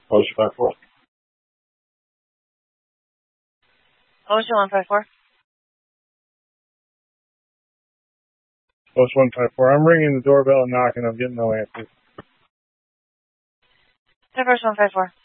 Ocean 54. Ocean 154. Ocean 154. I'm ringing the doorbell and knocking. I'm getting no answers. First 154.